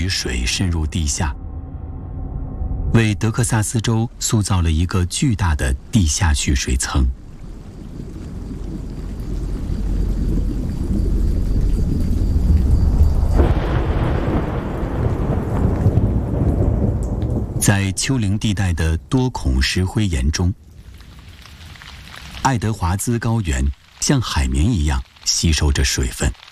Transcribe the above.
雨水渗入地下，为德克萨斯州塑造了一个巨大的地下蓄水层。在丘陵地带的多孔石灰岩中，爱德华兹高原像海绵一样吸收着水分。